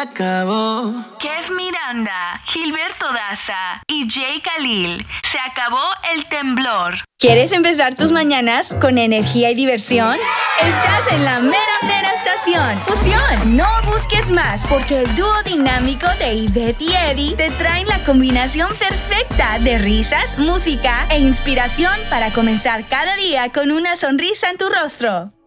acabó. Kev Miranda, Gilberto Daza y Jay Khalil. Se acabó el temblor. ¿Quieres empezar tus mañanas con energía y diversión? Estás en la mera estación. Fusión. No busques más porque el dúo dinámico de Ivette y Eddie te traen la combinación perfecta de risas, música e inspiración para comenzar cada día con una sonrisa en tu rostro.